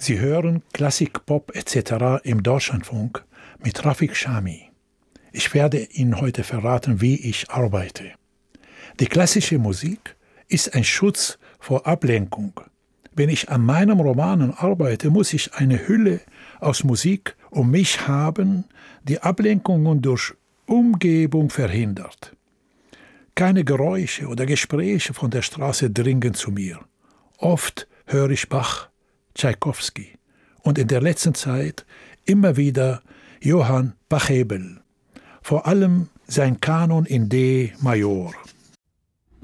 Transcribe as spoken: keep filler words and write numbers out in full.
Sie hören Klassik, Pop et cetera im Deutschlandfunk mit Rafik Shami. Ich werde Ihnen heute verraten, wie ich arbeite. Die klassische Musik ist ein Schutz vor Ablenkung. Wenn ich an meinem Roman arbeite, muss ich eine Hülle aus Musik um mich haben, die Ablenkungen durch Umgebung verhindert. Keine Geräusche oder Gespräche von der Straße dringen zu mir. Oft höre ich Bach, Tschaikowski und in der letzten Zeit immer wieder Johann Pachelbel, vor allem sein Kanon in D-Major.